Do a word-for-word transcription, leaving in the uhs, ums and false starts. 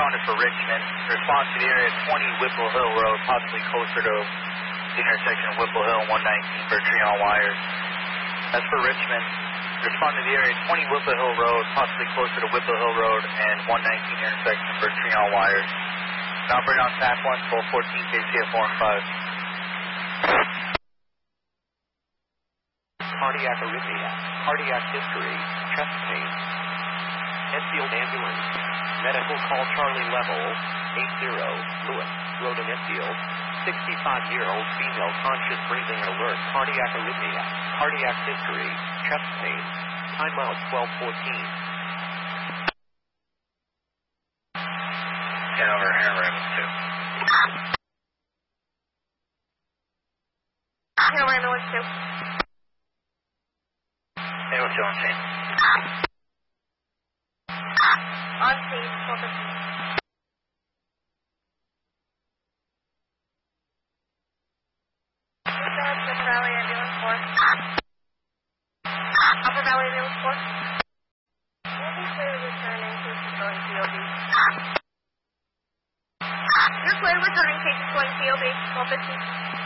responded for Richmond. Response to the area twenty Whipple Hill Road, possibly closer to the intersection of Whipple Hill and one nineteen for a tree on wires. As for Richmond, respond to the area twenty Whipple Hill Road, possibly closer to Whipple Hill Road and one nineteen intersection for a tree on wires. Operate on T A C one, twelve fourteen K C F four and five. Cardiac arrhythmia, cardiac history, chest pain. Enfield ambulance. Medical call Charlie level eight zero. Lewis, Road in Enfield. sixty-five-year-old female conscious breathing alert, cardiac arrhythmia, cardiac history, chest pain. Timeout twelve fourteen. Get over here, ambulance two. Hanover ambulance two. Ambulance two on scene. On scene, twelve fifteen. Upper Valley ambulance four. Upper Valley ambulance four. We'll be clear returning cases going P O B. You're clear returning cases going P O B, twelve fifteen.